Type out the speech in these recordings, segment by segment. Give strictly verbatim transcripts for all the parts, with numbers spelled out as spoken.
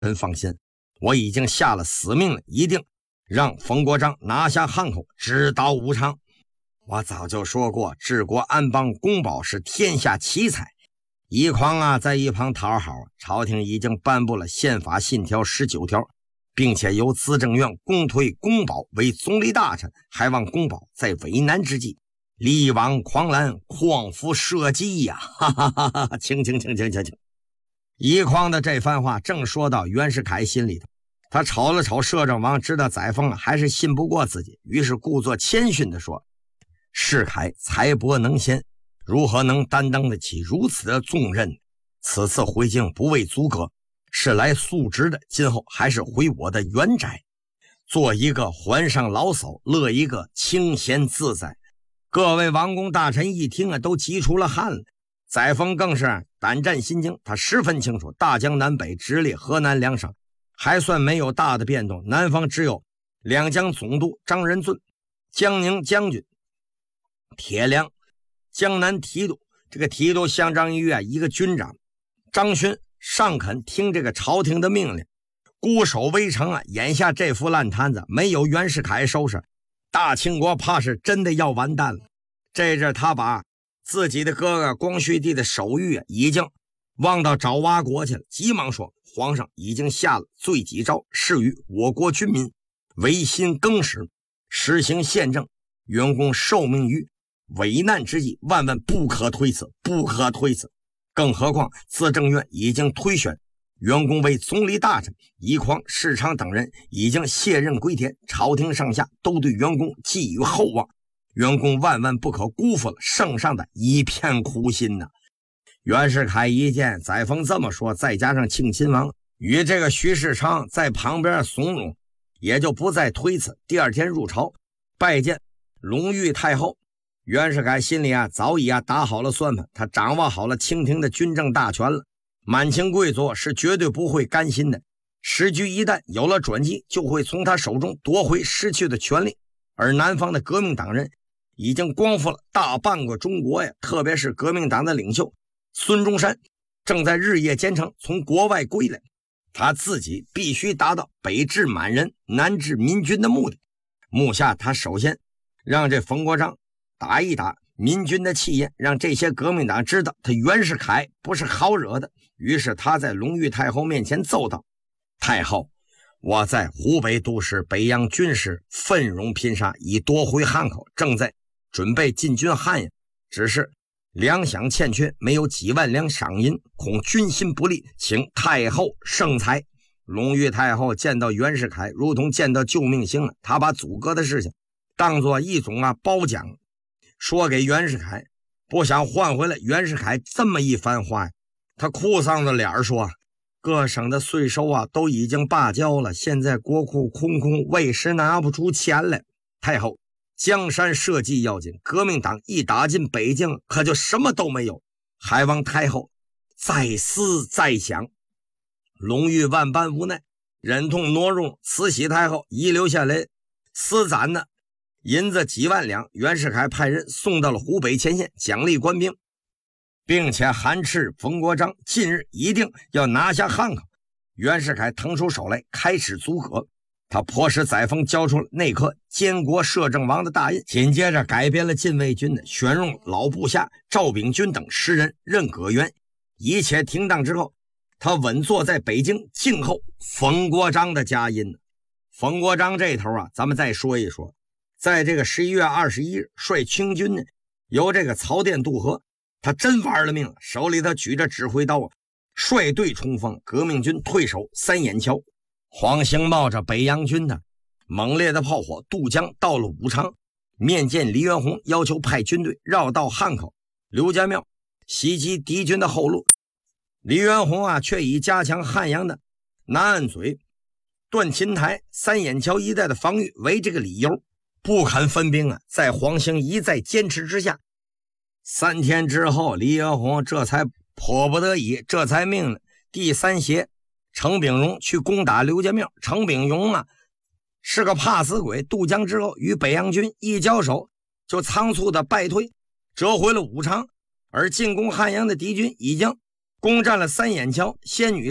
臣放心，我已经下了死命了，一定让冯国璋拿下汉口，直捣武昌。我早就说过，治国安邦，公保是天下奇才。一匡啊，在一旁讨好，朝廷已经颁布了宪法信条十九条，并且由资政院公推公保为总理大臣，还望公保在危难之际力挽狂澜，匡扶社稷呀！哈哈哈哈！请请请请请请。一匡的这番话正说到袁世凯心里头，他瞅了瞅摄政王，知道载沣还是信不过自己，于是故作谦逊地说：“世凯才博能贤，如何能担当得起如此的重任？此次回京不为足阁，是来述职的，今后还是回我的原宅，做一个环上老叟，乐一个清闲自在。”各位王公大臣一听啊，都急出了汗了。载沣更是胆战心惊，他十分清楚大江南北直隶河南两省还算没有大的变动，南方只有两江总督张仁遵、江宁将军铁良、江南提督，这个提督相当于啊一个军长。张勋尚肯听这个朝廷的命令，固守围城啊。眼下这副烂摊子没有袁世凯收拾，大清国怕是真的要完蛋了。这阵他把自己的哥哥光绪帝的手谕啊已经忘到爪哇国去了，急忙说皇上已经下了罪己诏，示于我国军民维新更始，实行宪政，员工受命于危难之际，万万不可推辞，不可推辞。更何况资政院已经推选员工为总理大臣，一匡、世昌等人已经卸任归田，朝廷上下都对员工寄予厚望，员工万万不可辜负了圣上的一片苦心呐、啊。袁世凯一见载沣这么说，再加上庆亲王与这个徐世昌在旁边怂恿，也就不再推辞。第二天入朝拜见隆裕太后。袁世凯心里啊早已啊打好了算盘，他掌握好了清廷的军政大权了。满清贵族是绝对不会甘心的，时局一旦有了转机，就会从他手中夺回失去的权利。而南方的革命党人已经光复了大半个中国呀，特别是革命党的领袖孙中山正在日夜兼程从国外归来，他自己必须达到北治满人，南治民军的目的。目下他首先让这冯国璋打一打民军的气焰，让这些革命党知道他袁世凯不是好惹的。于是他在隆裕太后面前奏道：“太后，我在湖北都师北洋军师奋勇拼杀，已夺回汉口，正在准备进军汉阳，只是粮饷欠缺，没有几万两赏银，恐军心不利，请太后圣裁。”隆裕太后见到袁世凯如同见到救命星了，他把阻隔的事情当作一种啊褒奖说给袁世凯，不想换回来袁世凯这么一番话呀。他哭丧着脸说：“各省的税收啊都已经罢交了，现在国库空空，为时拿不出钱来。太后，江山社稷要紧，革命党一打进北京，可就什么都没有，还望太后再思再想。”隆裕万般无奈，忍痛挪用慈禧太后遗留下来私攒的银子几万两。袁世凯派人送到了湖北前线，奖励官兵，并且函斥冯国璋近日一定要拿下汉口。袁世凯腾出手来开始阻隔，他迫使载沣交出了那颗监国摄政王的大印，紧接着改编了禁卫军的，选用老部下赵秉钧等十人任阁员。一切停当之后，他稳坐在北京，静候冯国璋的佳音。冯国璋这头啊，咱们再说一说，在这个十一月二十一日，率清军呢由这个曹甸渡河，他真玩了命了，手里头举着指挥刀啊，率队冲锋，革命军退守三眼桥。黄兴冒着北洋军的猛烈的炮火渡江到了武昌，面见黎元洪，要求派军队绕道汉口、刘家庙袭击敌军的后路。黎元洪啊，却以加强汉阳的南岸嘴、断琴台、三眼桥一带的防御为这个理由，不肯分兵啊。在黄兴一再坚持之下，三天之后，黎元洪这才迫不得已，这才命令第三协程秉荣去攻打刘家庙。程秉荣啊是个怕死鬼，渡江之后与北洋军一交手，就仓促的败退，折回了武昌。而进攻汉阳的敌军已经攻占了三眼桥、仙女山、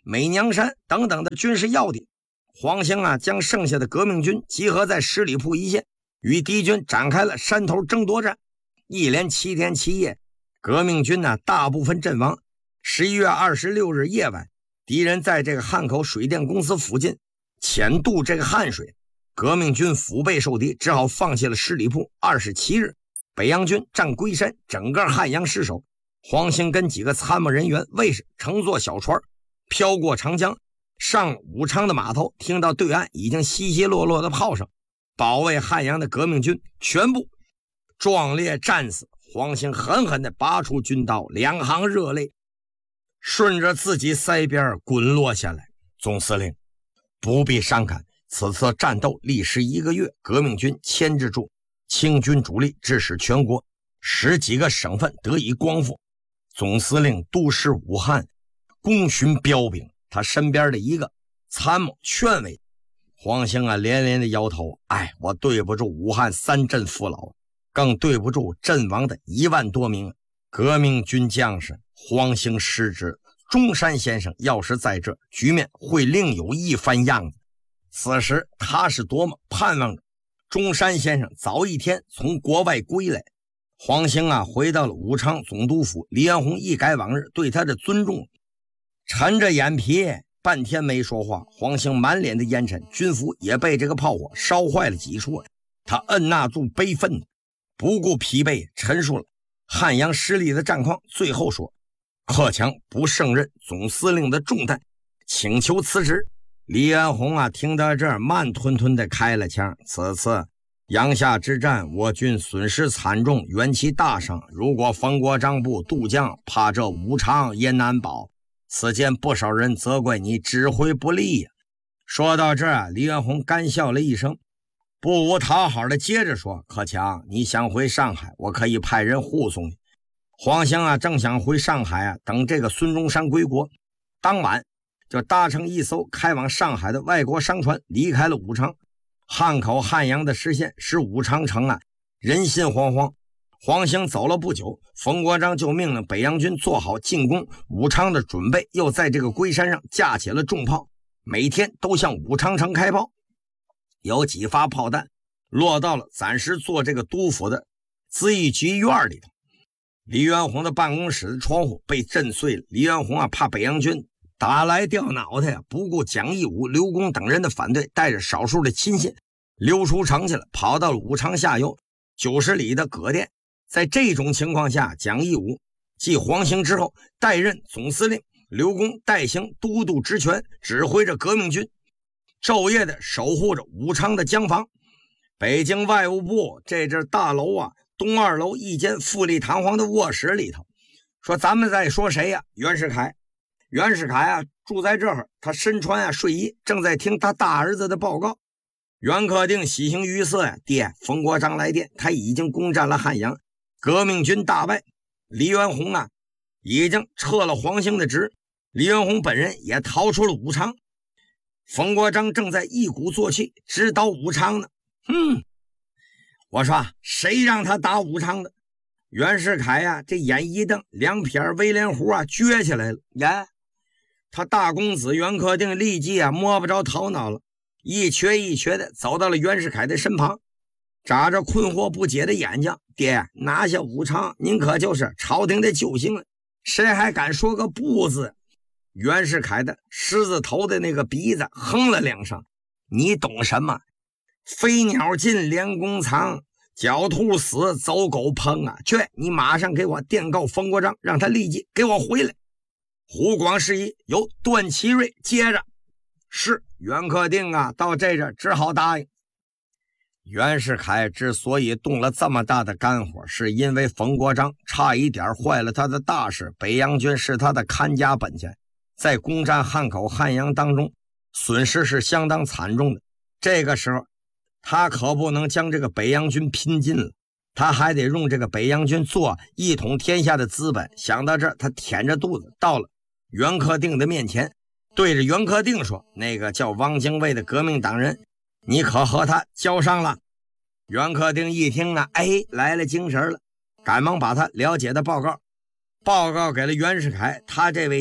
美娘山等等的军事要地。黄兴啊，将剩下的革命军集合在十里铺一线，与敌军展开了山头争夺战。一连七天七夜，革命军呢、啊、大部分阵亡。十一月二十六日夜晚，敌人在这个汉口水电公司附近浅渡这个汉水，革命军腹背受敌，只好放弃了十里铺。二十七日，北洋军占龟山，整个汉阳失守。黄兴跟几个参谋人员、卫士乘坐小船飘过长江，上武昌的码头，听到对岸已经稀稀落落的炮声，保卫汉阳的革命军全部壮烈战死。黄兴狠狠地拔出军刀，两行热泪顺着自己腮边滚落下来。总司令不必伤感，此次战斗历时一个月，革命军牵制住清军主力，致使全国十几个省份得以光复。总司令督师武汉，功勋彪炳。他身边的一个参谋劝慰黄兴啊，连连的摇头，哎，我对不住武汉三镇父老，更对不住阵亡的一万多名革命军将士。黄兴失职，中山先生要是在这，局面会另有一番样子。此时他是多么盼望着中山先生早一天从国外归来。黄兴啊，回到了武昌总督府，李元洪一改往日对他的尊重，沉着眼皮半天没说话。黄兴满脸的烟尘，军服也被这个炮火烧坏了几处。他摁捺住悲愤，不顾疲惫，陈述了汉阳失利的战况，最后说克强不胜任总司令的重担，请求辞职。李元洪啊，听到这儿慢吞吞地开了枪。此次阳夏之战，我军损失惨重，元气大伤。如果冯国璋部渡江，怕这武昌也难保。此间不少人责怪你指挥不力呀、啊。说到这儿，李元洪干笑了一声，不无讨好的接着说：“克强，你想回上海，我可以派人护送你。”黄兴啊，正想回上海啊，等这个孙中山归国，当晚就搭乘一艘开往上海的外国商船，离开了武昌。汉口、汉阳的失陷使武昌城啊人心惶惶。黄兴走了不久，冯国璋就命令北洋军做好进攻武昌的准备，又在这个龟山上架起了重炮，每天都向武昌城开炮。有几发炮弹落到了暂时做这个督府的咨议局院里头。李元洪的办公室的窗户被震碎了。李元洪啊，怕北洋军打来掉脑袋啊，不顾蒋义武、刘公等人的反对，带着少数的亲信溜出城去了，跑到了武昌下游九十里的葛店。在这种情况下，蒋义武继黄兴之后代任总司令，刘公代行都督职权，指挥着革命军昼夜的守护着武昌的江防。北京外务部这阵大楼啊，东二楼一间富丽堂皇的卧室里头，说咱们在说谁呀、啊？袁世凯。袁世凯啊，住在这儿，他身穿啊睡衣，正在听他大儿子的报告。袁克定喜形于色呀、啊，爹，冯国璋来电，他已经攻占了汉阳，革命军大败。李元洪啊，已经撤了黄兴的职，李元洪本人也逃出了武昌。冯国璋正在一鼓作气直捣武昌呢。嗯，我说谁让他打武昌的？袁世凯呀、啊，这眼一瞪，两撇威廉胡啊撅起来了。呀，他大公子袁克定立即啊摸不着头脑了，一瘸一瘸的走到了袁世凯的身旁，眨着困惑不解的眼睛：“爹，拿下武昌，您可就是朝廷的救星了，谁还敢说个不字？”袁世凯的狮子头的那个鼻子哼了两声：“你懂什么？飞鸟尽，良弓藏，狡兔死，走狗烹啊！去，你马上给我电告冯国璋，让他立即给我回来。”湖广事宜由段祺瑞接着。是袁克定啊，到这这只好答应。袁世凯之所以动了这么大的肝火，是因为冯国璋差一点坏了他的大事，北洋军是他的看家本钱，在攻占汉口、汉阳当中损失是相当惨重的。这个时候他可不能将这个北洋军拼尽了，他还得用这个北洋军做一统天下的资本。想到这儿，他舔着肚子到了袁克定的面前，对着袁克定说：“那个叫汪精卫的革命党人，你可和他交上了？”袁克定一听啊，哎，来了精神了，赶忙把他了解的报告报告给了袁世凯。他这位爹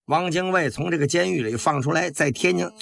汪精卫从这个监狱里放出来，在天津